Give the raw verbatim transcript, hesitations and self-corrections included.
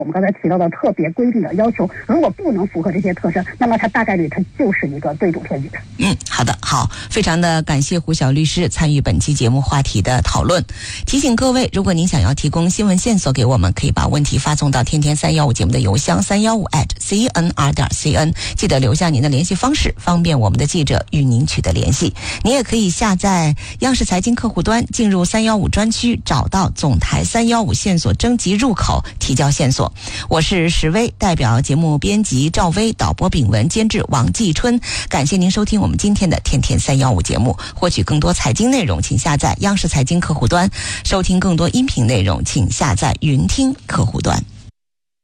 我们刚才提到的特别规定的要求，如果不能符合这些特征，那么它大概率它就是一个对赌骗局。 嗯，好的，好，非常的感谢胡晓律师参与本期节目话题的讨论。提醒各位，如果您想要提供新闻线索给我们，可以把问题发送到天天三幺五节目的邮箱三幺五 at c n r 点 c n， 记得留下您的联系方式，方便我们的记者与您取得联系。您也可以下载央视财经客户端，进入三幺五专区，找到总台三幺五线索征集入口，提交线索。我是石薇，代表节目编辑赵薇，导播炳文，监制王继春。感谢您收听我们今天的天天三幺五节目。获取更多财经内容，请下载央视财经客户端；收听更多音频内容，请下载云听客户端。